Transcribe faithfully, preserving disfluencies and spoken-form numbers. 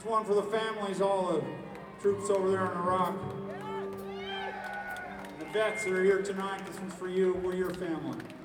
This one for the families, all the troops over there in Iraq. And the vets that are here tonight, this one's for you. We're your family.